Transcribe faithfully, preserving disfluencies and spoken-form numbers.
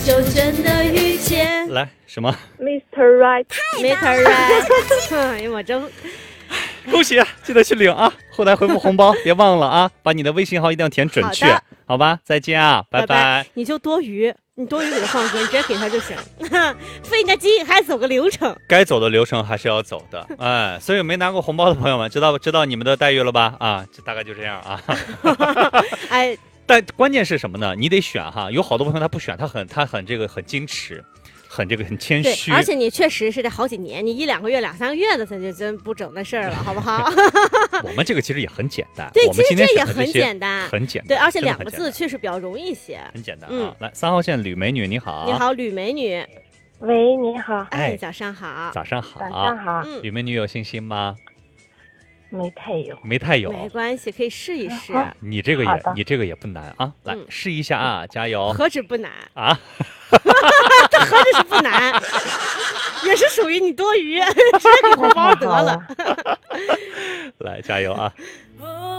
就真的遇见。 来什么 Mister Right， Mister Right， 哎呀，我真恭喜，记得去领啊！后台回复红包，别忘了啊，把你的微信号一定要填准确， 好, 好吧？再见啊，拜拜, 拜, 拜。你就多余，你多余给他放歌，你直接给他就行。费那劲还走个流程， 该走的流程还是要走的，哎，所以没拿过红包的朋友们，知道知道你们的待遇了吧？啊，这大概就这样啊。 哎， 但关键是什么呢？你得选哈，有好多朋友他不选，他很他很这个很矜持。很这个很谦虚， 而且你确实是得好几年，你一两个月、两三个月的，咱就真不整那事儿了，好不好？ 我们这个其实也很简单， 对， 我们今天其实这也很简单， 很简单， 对，而且两个字确实比较容易写， 很简单啊。 嗯、 来，三号线吕美女，你好， 你好，吕美女， 喂，你好， 哎，早上好， 早上好， 早上好， 嗯， 吕美女有信心吗？ 没太有， 没太有， 没关系，可以试一试。 啊、 你这个也，你这个也不难啊，来、嗯、试一下啊，加油！ 何止不难啊？ 这何止是不难，也是属于你多余，直接给红包得了。 来，加油啊！